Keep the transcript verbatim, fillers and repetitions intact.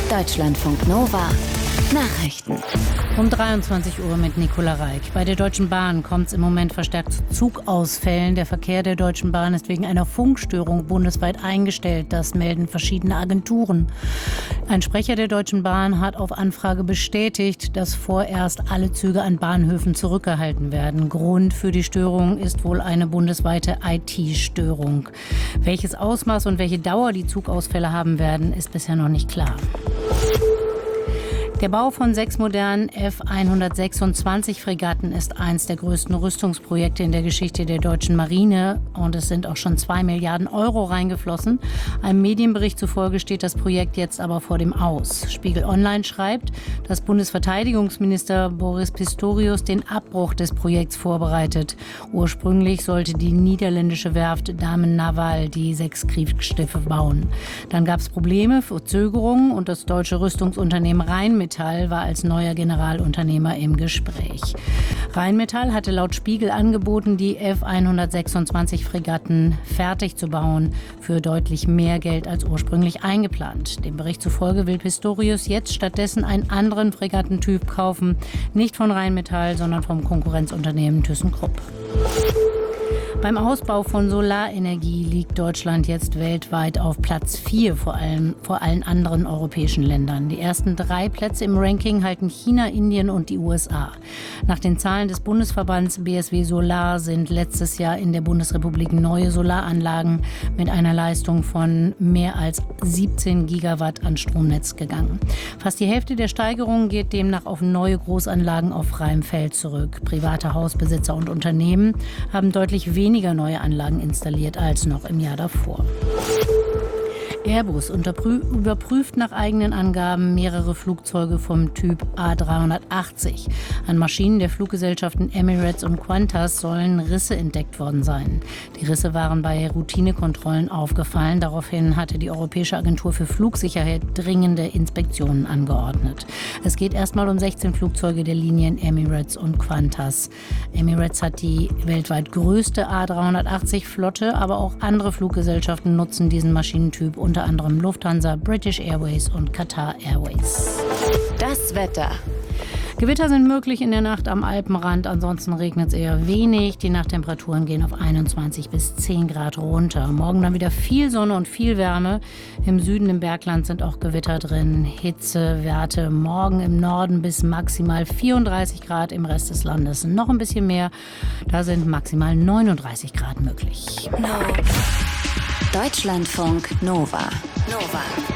Deutschlandfunk Nova Nachrichten. Um dreiundzwanzig Uhr mit Nicola Reik. Bei der Deutschen Bahn kommt es im Moment verstärkt zu Zugausfällen. Der Verkehr der Deutschen Bahn ist wegen einer Funkstörung bundesweit eingestellt. Das melden verschiedene Agenturen. Ein Sprecher der Deutschen Bahn hat auf Anfrage bestätigt, dass vorerst alle Züge an Bahnhöfen zurückgehalten werden. Grund für die Störung ist wohl eine bundesweite I T-Störung. Welches Ausmaß und welche Dauer die Zugausfälle haben werden, ist bisher noch nicht klar. Der Bau von sechs modernen F hundertsechsundzwanzig Fregatten ist eins der größten Rüstungsprojekte in der Geschichte der deutschen Marine. Und es sind auch schon zwei Milliarden Euro reingeflossen. Einem Medienbericht zufolge steht das Projekt jetzt aber vor dem Aus. Spiegel Online schreibt, dass Bundesverteidigungsminister Boris Pistorius den Abbruch des Projekts vorbereitet. Ursprünglich sollte die niederländische Werft Damen Naval die sechs Kriegsschiffe bauen. Dann gab es Probleme, Verzögerungen und das deutsche Rüstungsunternehmen Rheinmetall war als neuer Generalunternehmer im Gespräch. Rheinmetall hatte laut Spiegel angeboten, die F hundertsechsundzwanzig Fregatten fertig zu bauen, für deutlich mehr Geld als ursprünglich eingeplant. Dem Bericht zufolge will Pistorius jetzt stattdessen einen anderen Fregattentyp kaufen, nicht von Rheinmetall, sondern vom Konkurrenzunternehmen ThyssenKrupp. Beim Ausbau von Solarenergie liegt Deutschland jetzt weltweit auf Platz vier, vor allem vor allen anderen europäischen Ländern. Die ersten drei Plätze im Ranking halten China, Indien und die U S A. Nach den Zahlen des Bundesverbands B S W Solar sind letztes Jahr in der Bundesrepublik neue Solaranlagen mit einer Leistung von mehr als siebzehn Gigawatt ans Stromnetz gegangen. Fast die Hälfte der Steigerung geht demnach auf neue Großanlagen auf freiem Feld zurück. Private Hausbesitzer und Unternehmen haben deutlich weniger weniger neue Anlagen installiert als noch im Jahr davor. Airbus überprüft nach eigenen Angaben mehrere Flugzeuge vom Typ A dreihundertachtzig. An Maschinen der Fluggesellschaften Emirates und Qantas sollen Risse entdeckt worden sein. Die Risse waren bei Routinekontrollen aufgefallen. Daraufhin hatte die Europäische Agentur für Flugsicherheit dringende Inspektionen angeordnet. Es geht erstmal um sechzehn Flugzeuge der Linien Emirates und Qantas. Emirates hat die weltweit größte A dreihundertachtzig Flotte, aber auch andere Fluggesellschaften nutzen diesen Maschinentyp, unter anderem Lufthansa, British Airways und Qatar Airways. Das Wetter. Gewitter sind möglich in der Nacht am Alpenrand, ansonsten regnet es eher wenig. Die Nachttemperaturen gehen auf einundzwanzig bis zehn Grad runter. Morgen dann wieder viel Sonne und viel Wärme. Im Süden im Bergland sind auch Gewitter drin. Hitzewerte morgen im Norden bis maximal vierunddreißig Grad, im Rest des Landes noch ein bisschen mehr. Da sind maximal neununddreißig Grad möglich. No. Deutschlandfunk Nova. Nova.